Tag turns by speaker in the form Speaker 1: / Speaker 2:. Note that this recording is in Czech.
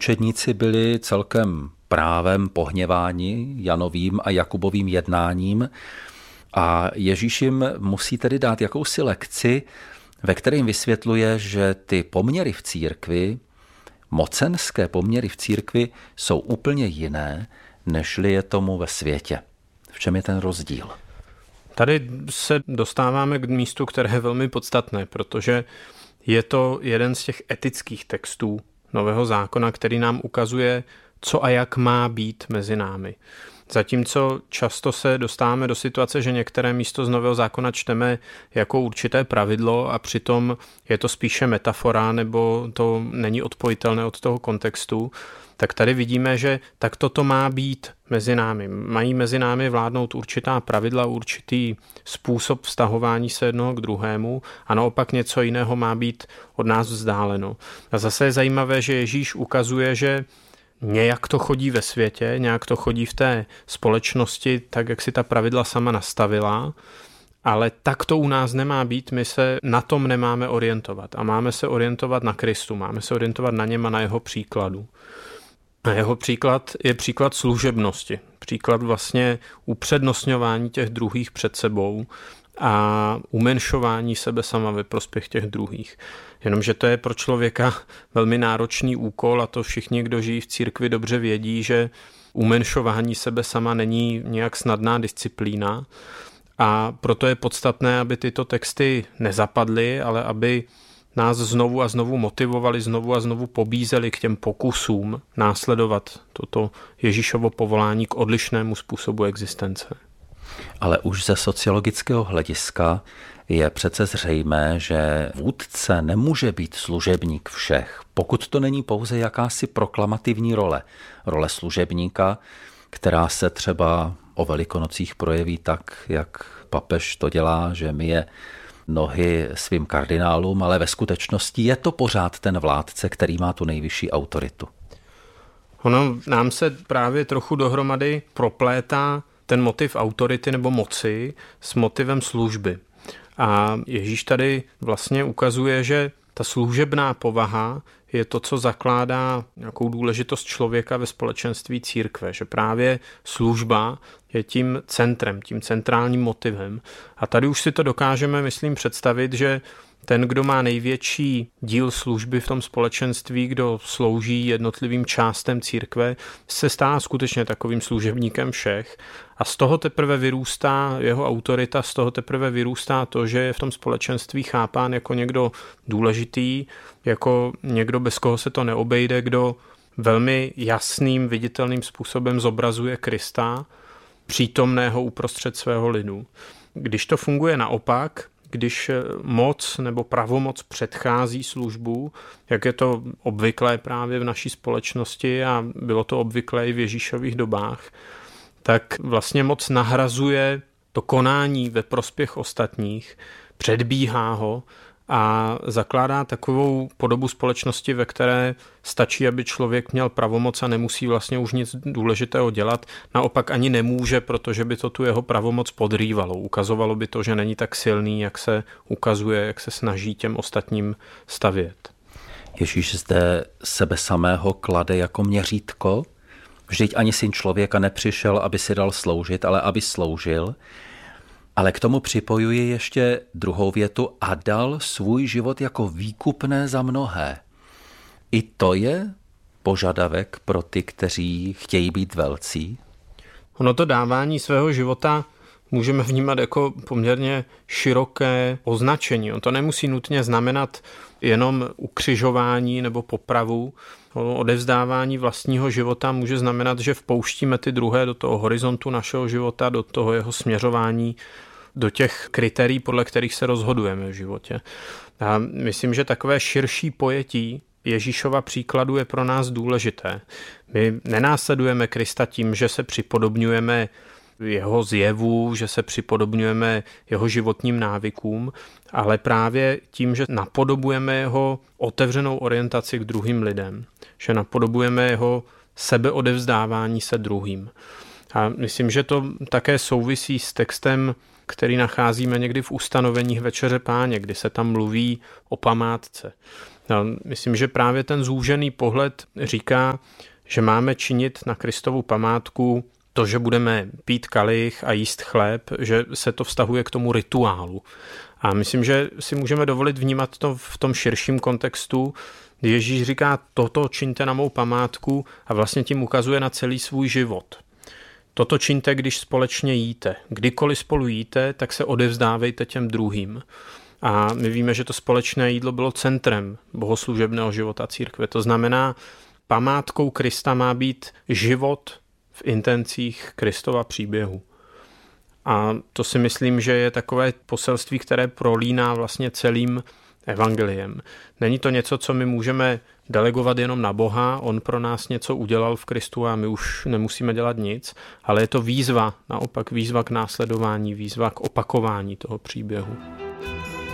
Speaker 1: učedníci byli celkem právem pohněváni Janovým a Jakubovým jednáním a Ježíš jim musí tedy dát jakousi lekci, ve které jim vysvětluje, že ty poměry v církvi, mocenské poměry v církvi jsou úplně jiné, nežli je tomu ve světě. V čem je ten rozdíl?
Speaker 2: Tady se dostáváme k místu, které je velmi podstatné, protože je to jeden z těch etických textů Nového zákona, který nám ukazuje, co a jak má být mezi námi. Zatímco často se dostáváme do situace, že některé místo z Nového zákona čteme jako určité pravidlo a přitom je to spíše metafora nebo to není odpojitelné od toho kontextu, tak tady vidíme, že takto to má být mezi námi. Mají mezi námi vládnout určitá pravidla, určitý způsob vztahování se jednoho k druhému a naopak něco jiného má být od nás vzdáleno. A zase je zajímavé, že Ježíš ukazuje, že nějak to chodí ve světě, nějak to chodí v té společnosti, tak jak si ta pravidla sama nastavila, ale tak to u nás nemá být, my se na tom nemáme orientovat a máme se orientovat na Kristu, máme se orientovat na něm a na jeho příkladu. A jeho příklad je příklad služebnosti, příklad vlastně upřednostňování těch druhých před sebou a umenšování sebe sama ve prospěch těch druhých. Jenomže to je pro člověka velmi náročný úkol a to všichni, kdo žijí v církvi, dobře vědí, že umenšování sebe sama není nějak snadná disciplína a proto je podstatné, aby tyto texty nezapadly, ale aby nás znovu a znovu motivovali, znovu a znovu pobízeli k těm pokusům následovat toto Ježíšovo povolání k odlišnému způsobu existence.
Speaker 1: Ale už ze sociologického hlediska je přece zřejmé, že vůdce nemůže být služebník všech, pokud to není pouze jakási proklamativní role. Role služebníka, která se třeba o Velikonocích projeví tak, jak papež to dělá, že myje nohy svým kardinálům, ale ve skutečnosti je to pořád ten vládce, který má tu nejvyšší autoritu.
Speaker 2: Ono nám se právě trochu dohromady proplétá ten motiv autority nebo moci s motivem služby. A Ježíš tady vlastně ukazuje, že ta služebná povaha je to, co zakládá nějakou důležitost člověka ve společenství církve, že právě služba je tím centrem, tím centrálním motivem. A tady už si to dokážeme, myslím, představit, že ten, kdo má největší díl služby v tom společenství, kdo slouží jednotlivým částem církve, se stává skutečně takovým služebníkem všech. A z toho teprve vyrůstá jeho autorita, z toho teprve vyrůstá to, že je v tom společenství chápán jako někdo důležitý, jako někdo, bez koho se to neobejde, kdo velmi jasným, viditelným způsobem zobrazuje Krista, přítomného uprostřed svého lidu. Když to funguje naopak, když moc nebo pravomoc předchází službu, jak je to obvyklé právě v naší společnosti a bylo to obvyklé i v Ježíšových dobách, tak vlastně moc nahrazuje to konání ve prospěch ostatních, předbíhá ho a zakládá takovou podobu společnosti, ve které stačí, aby člověk měl pravomoc a nemusí vlastně už nic důležitého dělat. Naopak ani nemůže, protože by to tu jeho pravomoc podrývalo. Ukazovalo by to, že není tak silný, jak se ukazuje, jak se snaží těm ostatním stavět.
Speaker 1: Ježíš zde sebe samého klade jako měřítko. Vždyť ani syn člověka nepřišel, aby si dal sloužit, ale aby sloužil. Ale k tomu připojuji ještě druhou větu a dal svůj život jako výkupné za mnohé. I to je požadavek pro ty, kteří chtějí být velcí?
Speaker 2: Ono to dávání svého života můžeme vnímat jako poměrně široké označení. On to nemusí nutně znamenat jenom ukřižování nebo popravu. Odevzdávání vlastního života může znamenat, že vpouštíme ty druhé do toho horizontu našeho života, do toho jeho směřování, do těch kritérií, podle kterých se rozhodujeme v životě. A myslím, že takové širší pojetí Ježíšova příkladu je pro nás důležité. My nenásledujeme Krista tím, že se připodobňujeme jeho zjevu, že se připodobňujeme jeho životním návykům, ale právě tím, že napodobujeme jeho otevřenou orientaci k druhým lidem, že napodobujeme jeho sebeodevzdávání se druhým. A myslím, že to také souvisí s textem, který nacházíme někdy v ustanoveních Večeře Páně, kdy se tam mluví o památce. Myslím, že právě ten zúžený pohled říká, že máme činit na Kristovu památku to, že budeme pít kalich a jíst chléb, že se to vztahuje k tomu rituálu. A myslím, že si můžeme dovolit vnímat to v tom širším kontextu. Ježíš říká, toto čiňte na mou památku a vlastně tím ukazuje na celý svůj život. Toto čiňte, když společně jíte. Kdykoliv spolu jíte, tak se odevzdávejte těm druhým. A my víme, že to společné jídlo bylo centrem bohoslužebného života církve. To znamená, památkou Krista má být život v intencích Kristova příběhu. A to si myslím, že je takové poselství, které prolíná vlastně celým evangeliem. Není to něco, co my můžeme delegovat jenom na Boha, on pro nás něco udělal v Kristu a my už nemusíme dělat nic, ale je to výzva, naopak výzva k následování, výzva k opakování toho příběhu.